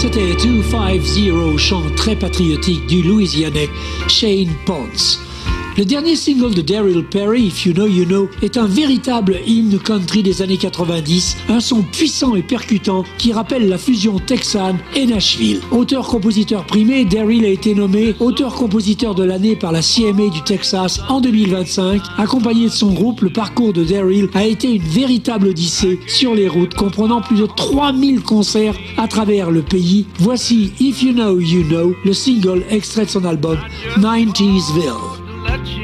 C'était 250, chant très patriotique du Louisianais Shane Ponce. Le dernier single de Daryl Perry, If You Know, You Know, est un véritable hymne country des années 90, un son puissant et percutant qui rappelle la fusion texane et Nashville. Auteur-compositeur primé, Daryl a été nommé auteur-compositeur de l'année par la CMA du Texas en 2025. Accompagné de son groupe, le parcours de Daryl a été une véritable odyssée sur les routes, comprenant plus de 3000 concerts à travers le pays. Voici If You Know, You Know, le single extrait de son album 90'sville.